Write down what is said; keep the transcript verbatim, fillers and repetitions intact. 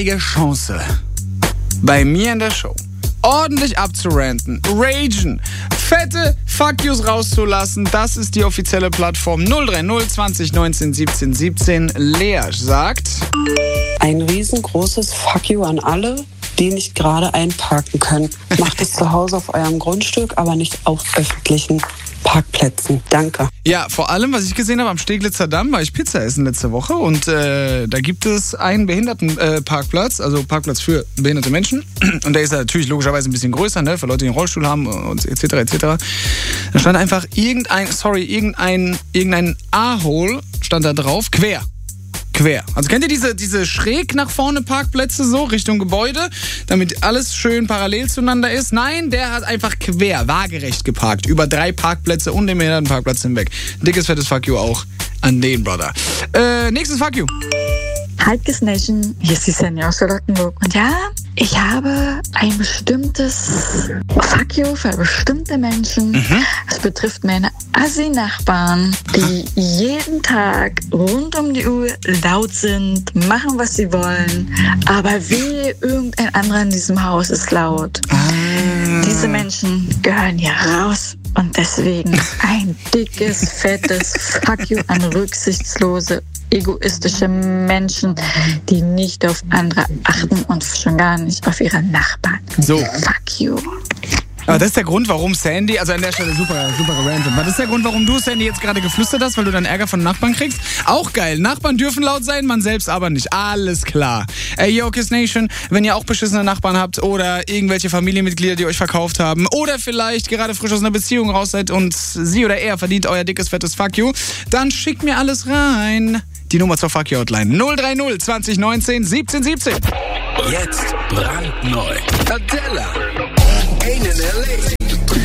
Chance, bei mir in der Show ordentlich abzuranten, ragen, fette Fuck Yous rauszulassen. Das ist die offizielle Plattform null drei null zwanzig neunzehn siebzehn siebzehn. Lea sagt: Ein riesengroßes Fuck You an alle, die nicht gerade einparken können. Macht es zu Hause auf eurem Grundstück, aber nicht auf öffentlichen Parkplätzen. Danke. Ja, vor allem, was ich gesehen habe am Steglitzer Damm, war ich Pizza essen letzte Woche und äh, da gibt es einen Behindertenparkplatz, äh, also Parkplatz für behinderte Menschen, und der ist natürlich logischerweise ein bisschen größer, ne, für Leute, die einen Rollstuhl haben und et cetera et cetera. Da stand einfach irgendein, sorry, irgendein, irgendein A-Hole stand da drauf, quer. Quer. Also kennt ihr diese, diese schräg nach vorne Parkplätze so, Richtung Gebäude, damit alles schön parallel zueinander ist? Nein, der hat einfach quer, waagerecht geparkt, über drei Parkplätze und den Behindertenparkplatz hinweg. Dickes, fettes Fuck You auch an den Brother. Äh, nächstes Fuck You. Hi Kiss Nation, hier ist die Sandy aus Charlottenburg. Und ja, ich habe ein bestimmtes Fuck You für bestimmte Menschen. Mhm. Es betrifft meine Assi-Nachbarn, die jeden Tag rund um die Uhr laut sind, machen, was sie wollen. Aber wie irgendein anderer in diesem Haus ist laut. Ah. Diese Menschen gehören hier raus. Und deswegen ein dickes, fettes Fuck You an rücksichtslose, egoistische Menschen, die nicht auf andere achten und schon gar nicht auf ihre Nachbarn. So. Fuck you. Aber das ist der Grund, warum Sandy, also an der Stelle super, super random, aber das ist der Grund, warum du, Sandy, jetzt gerade geflüstert hast, weil du dann Ärger von Nachbarn kriegst. Auch geil. Nachbarn dürfen laut sein, man selbst aber nicht. Alles klar. Ey, yo, Kiss Nation, wenn ihr auch beschissene Nachbarn habt oder irgendwelche Familienmitglieder, die euch verkauft haben oder vielleicht gerade frisch aus einer Beziehung raus seid und sie oder er verdient euer dickes, fettes Fuck You, dann schickt mir alles rein. Die Nummer zur Fuck You Hotline null drei null zwanzig neunzehn siebzehn siebzehn. Jetzt brandneu. Adela